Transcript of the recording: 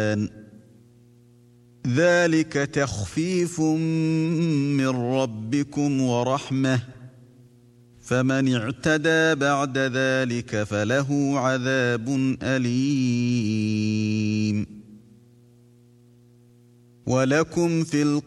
الْمِيزَانَ ذَلِكَ تَخْفِيفٌ مِّن رَّبِّكُمْ وَرَحْمَةٌ فَمَنِ اعْتَدَىٰ بَعْدَ ذَلِكَ فَلَهُ عَذَابٌ أَلِيمٌ وَلَكُمْ فِي